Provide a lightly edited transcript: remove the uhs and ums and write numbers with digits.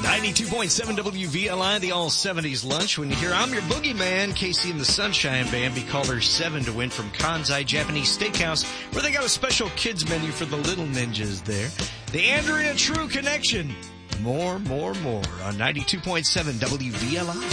92.7 WVLI, the all-70s lunch. When you hear I'm Your Boogeyman, Casey and the Sunshine Band, be caller 7 to win from Kanzai Japanese Steakhouse, where they got a special kids menu for the little ninjas there. The Andrea True Connection. More on 92.7 WVLI.